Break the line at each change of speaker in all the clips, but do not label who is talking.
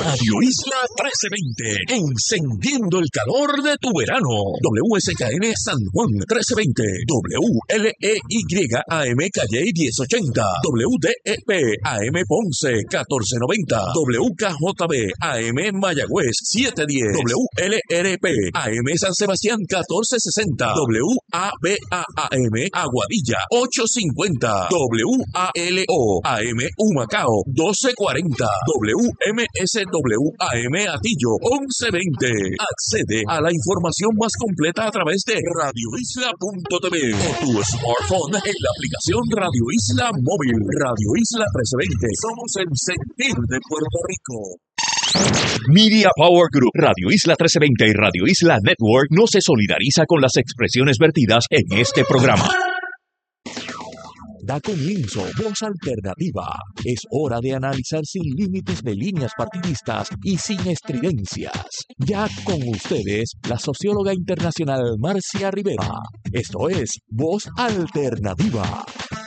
Radio Isla 1320, encendiendo el calor de tu verano. WSKN San Juan 1320, WLEY AM Calle 1080, WDEP AM Ponce 1490, WKJB AM Mayagüez 710, WLRP AM San Sebastián 1460, WABA AM Aguadilla 850, WALO AM Humacao 1240, WMSWAM Atillo 1120. Accede a la información más completa a través de radioisla.tv o tu smartphone en la aplicación Radio Isla Móvil. Radio Isla 1320. Somos el sentir de Puerto Rico. Media Power Group, Radio Isla 1320 y Radio Isla Network no se solidariza con las expresiones vertidas en este programa. Da comienzo Voz Alternativa. Es hora de analizar sin límites de líneas partidistas y sin estridencias. Ya con ustedes, la socióloga internacional Marcia Rivera. Esto es Voz Alternativa.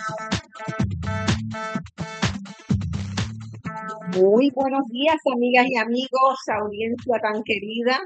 Muy buenos días, amigas y amigos, audiencia tan querida.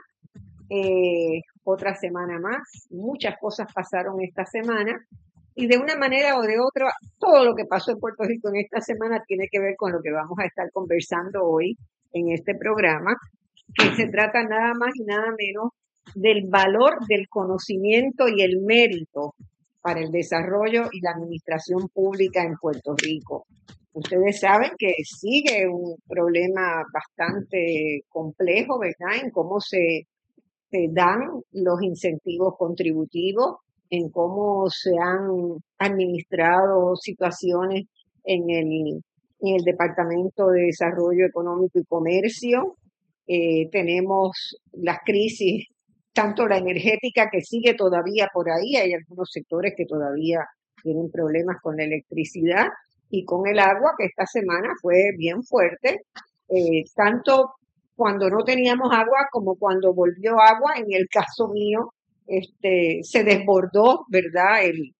Otra semana más. Muchas cosas pasaron esta semana. Y de una manera o de otra, todo lo que pasó en Puerto Rico en esta semana tiene que ver con lo que vamos a estar conversando hoy en este programa, que se trata nada más y nada menos del valor del conocimiento y el mérito para el desarrollo y la administración pública en Puerto Rico. Ustedes saben que sigue un problema bastante complejo, ¿verdad?, en cómo se dan los incentivos contributivos, en cómo se han administrado situaciones en el Departamento de Desarrollo Económico y Comercio. Tenemos las crisis, tanto la energética que sigue todavía por ahí, hay algunos sectores que todavía tienen problemas con la electricidad, y con el agua, que esta semana fue bien fuerte, tanto cuando no teníamos agua como cuando volvió agua. En el caso mío, se desbordó, ¿verdad?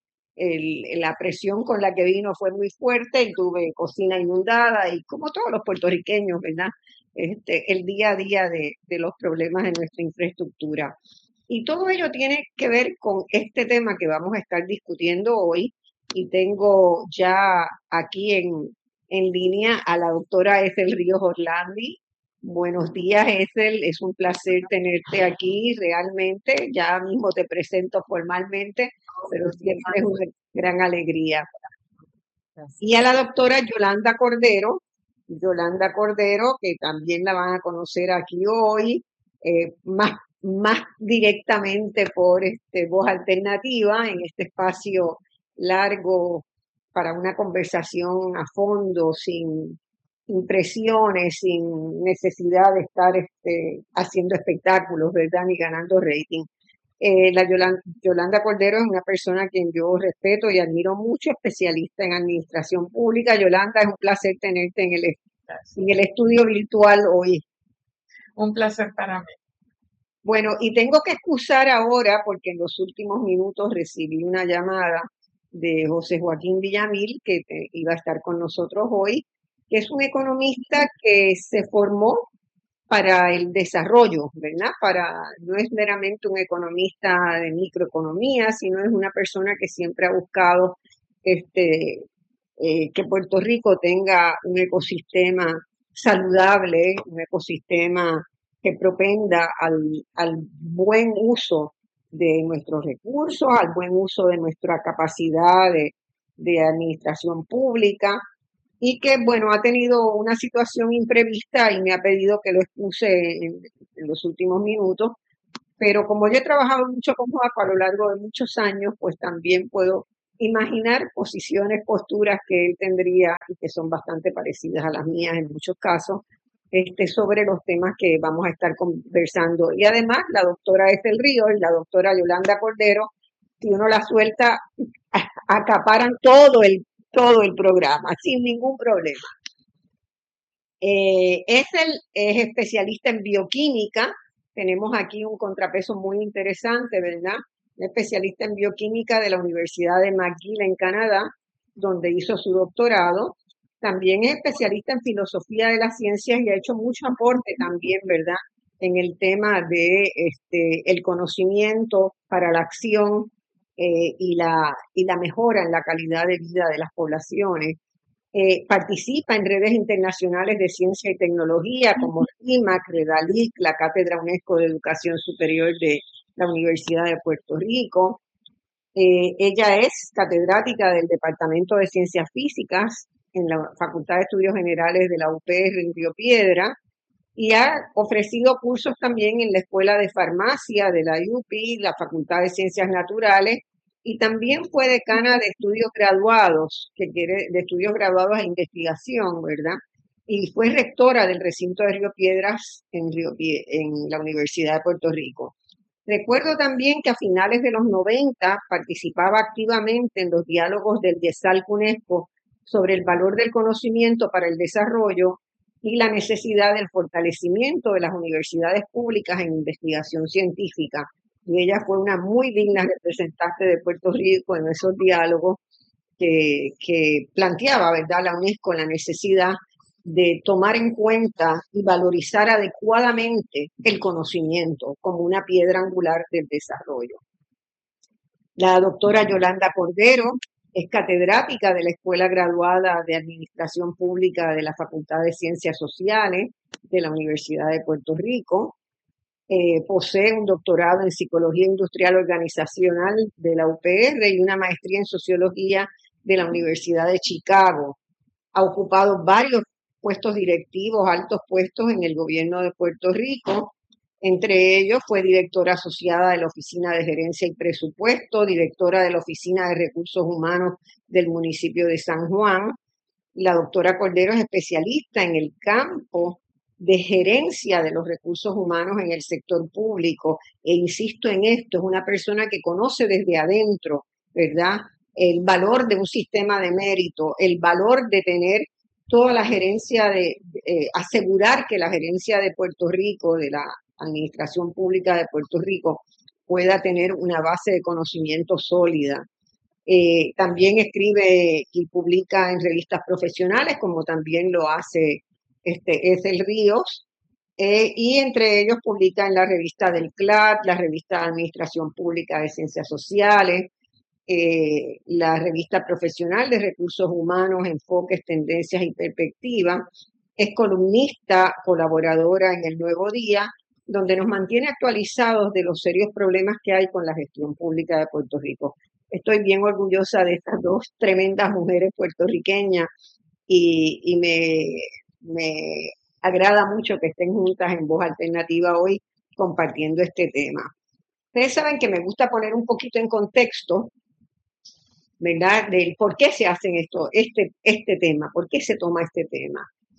La presión con la que vino fue muy fuerte y tuve cocina inundada y como todos los puertorriqueños, ¿verdad? El día a día de los problemas de nuestra infraestructura. Y todo ello tiene que ver con este tema que vamos a estar discutiendo hoy, y tengo ya aquí en línea a la doctora Ethel Ríos Orlandi. Buenos días, Ethel, es un placer tenerte aquí realmente. Ya mismo te presento formalmente, pero siempre es una gran alegría. Y a la doctora Yolanda Cordero, que también la van a conocer aquí hoy, más directamente por Voz Alternativa, en este espacio largo para una conversación a fondo, sin impresiones, sin necesidad de estar haciendo espectáculos, ¿verdad?, ni ganando rating. La Yolanda Cordero es una persona a quien yo respeto y admiro mucho, especialista en administración pública. Yolanda, es un placer tenerte en el estudio virtual hoy.
Un placer para mí.
Bueno, y tengo que excusar ahora porque en los últimos minutos recibí una llamada de José Joaquín Villamil, que iba a estar con nosotros hoy, que es un economista que se formó para el desarrollo, ¿verdad? No es meramente un economista de microeconomía, sino es una persona que siempre ha buscado que Puerto Rico tenga un ecosistema saludable, un ecosistema que propenda al buen uso de nuestros recursos, al buen uso de nuestra capacidad de administración pública, y que, bueno, ha tenido una situación imprevista y me ha pedido que lo expuse en los últimos minutos, pero como yo he trabajado mucho con Joaco a lo largo de muchos años, pues también puedo imaginar posturas que él tendría y que son bastante parecidas a las mías en muchos casos, sobre los temas que vamos a estar conversando. Y además, la doctora Ethel Ríos y la doctora Yolanda Cordero, si uno la suelta, acaparan todo el programa, sin ningún problema. Ethel es especialista en bioquímica. Tenemos aquí un contrapeso muy interesante, ¿verdad? Un especialista en bioquímica de la Universidad de McGill en Canadá, donde hizo su doctorado. También es especialista en filosofía de las ciencias y ha hecho mucho aporte también, ¿verdad?, en el tema de el conocimiento para la acción y la mejora en la calidad de vida de las poblaciones. Participa en redes internacionales de ciencia y tecnología como RIMAC, REDALIC, la Cátedra UNESCO de Educación Superior de la Universidad de Puerto Rico. Ella es catedrática del Departamento de Ciencias Físicas en la Facultad de Estudios Generales de la UPR en Río Piedra y ha ofrecido cursos también en la Escuela de Farmacia de la UPI, la Facultad de Ciencias Naturales, y también fue decana de estudios graduados, de estudios graduados e investigación, ¿verdad? Y fue rectora del recinto de Río Piedras en la Universidad de Puerto Rico. Recuerdo también que a finales de los 90 participaba activamente en los diálogos del DIESALC UNESCO sobre el valor del conocimiento para el desarrollo y la necesidad del fortalecimiento de las universidades públicas en investigación científica. Y ella fue una muy digna representante de Puerto Rico en esos diálogos que planteaba, ¿verdad?, la UNESCO la necesidad de tomar en cuenta y valorizar adecuadamente el conocimiento como una piedra angular del desarrollo. La doctora Yolanda Cordero es catedrática de la Escuela Graduada de Administración Pública de la Facultad de Ciencias Sociales de la Universidad de Puerto Rico. Posee un doctorado en Psicología Industrial Organizacional de la UPR y una maestría en Sociología de la Universidad de Chicago. Ha ocupado varios puestos directivos, altos puestos en el gobierno de Puerto Rico. Entre ellos fue directora asociada de la Oficina de Gerencia y Presupuesto, directora de la Oficina de Recursos Humanos del municipio de San Juan. La doctora Cordero es especialista en el campo de gerencia de los recursos humanos en el sector público. E insisto en esto, es una persona que conoce desde adentro, ¿verdad?, el valor de un sistema de mérito, el valor de tener toda la gerencia asegurar que la gerencia de Puerto Rico, de la Administración Pública de Puerto Rico, pueda tener una base de conocimiento sólida. También escribe y publica en revistas profesionales, como también lo hace Ethel Ríos, y entre ellos publica en la revista del CLAD, la revista de Administración Pública de Ciencias Sociales, la revista profesional de Recursos Humanos, Enfoques, Tendencias y Perspectivas. Es columnista, colaboradora en El Nuevo Día, donde nos mantiene actualizados de los serios problemas que hay con la gestión pública de Puerto Rico. Estoy bien orgullosa de estas dos tremendas mujeres puertorriqueñas y me agrada mucho que estén juntas en Voz Alternativa hoy compartiendo este tema. Ustedes saben que me gusta poner un poquito en contexto, ¿verdad?, del por qué se hacen este tema, por qué se toma este tema.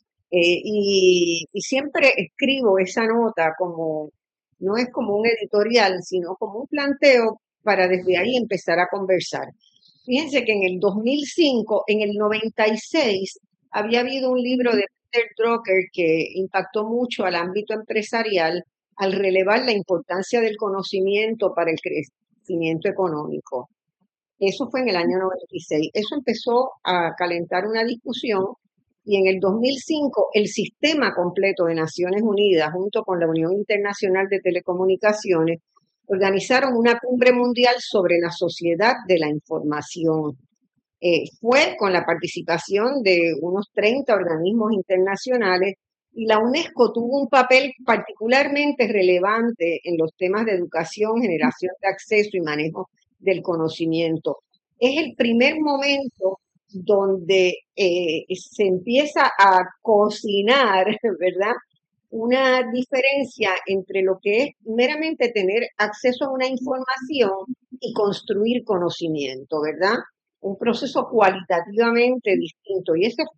Y siempre escribo esa nota no es como un editorial, sino como un planteo para desde ahí empezar a conversar. Fíjense que en el 2005, en el 96, había habido un libro de Peter Drucker que impactó mucho al ámbito empresarial al relevar la importancia del conocimiento para el crecimiento económico. Eso fue en el año 96. Eso empezó a calentar una discusión y en el 2005 el sistema completo de Naciones Unidas junto con la Unión Internacional de Telecomunicaciones organizaron una cumbre mundial sobre la sociedad de la información. Fue con la participación de unos 30 organismos internacionales y la UNESCO tuvo un papel particularmente relevante en los temas de educación, generación de acceso y manejo del conocimiento. Es el primer momento donde se empieza a cocinar, ¿verdad?, una diferencia entre lo que es meramente tener acceso a una información y construir conocimiento, ¿verdad? Un proceso cualitativamente distinto. Y ese